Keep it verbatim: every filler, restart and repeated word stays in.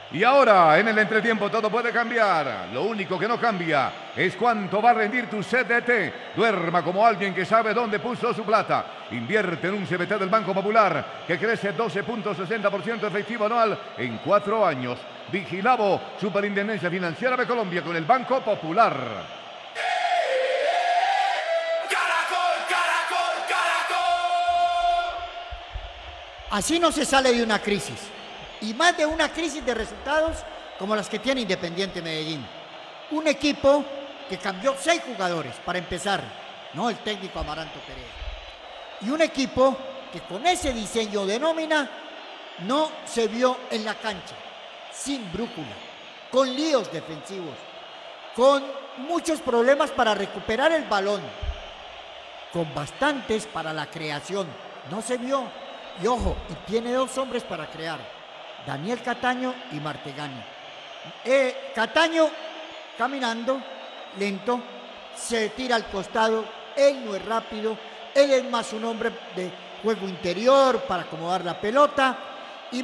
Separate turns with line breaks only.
Y ahora, en el entretiempo, todo puede cambiar. Lo único que no cambia es cuánto va a rendir tu C D T. Duerma como alguien que sabe dónde puso su plata. Invierte en un C B T del Banco Popular que crece doce punto sesenta por ciento efectivo anual en cuatro años. Vigilado Superintendencia Financiera de Colombia con el Banco Popular.
Caracol, Caracol, Caracol.
Así no se sale de una crisis. Y más de una crisis de resultados como las que tiene Independiente Medellín. Un equipo que cambió seis jugadores para empezar, no el técnico Amaranto Perea. Y un equipo que con ese diseño de nómina no se vio en la cancha, sin brújula, con líos defensivos, con muchos problemas para recuperar el balón, con bastantes para la creación. No se vio. Y ojo, y tiene dos hombres para crear. Daniel Cataño y Martegani. Eh, Cataño caminando lento, se tira al costado, él no es rápido, él es más un hombre de juego interior para acomodar la pelota,